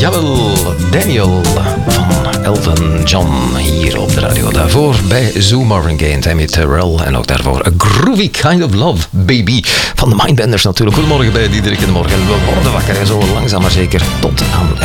Jawel, Daniel van Elton John hier op de radio. Daarvoor bij Zoo Marvin Gaye en Tammy Terrell. En ook daarvoor A Groovy Kind of Love, Baby. Van de Mindbenders natuurlijk. Goedemorgen bij Diederik in de morgen. We worden wakker en zo langzaam maar zeker tot aan